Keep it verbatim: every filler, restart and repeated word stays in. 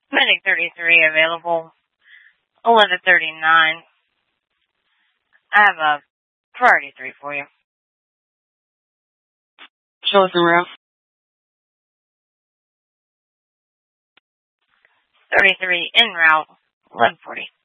Medic thirty-three available. eleven thirty-nine. I have a priority three for you. Show us en route. thirty-three en route. eleven forty.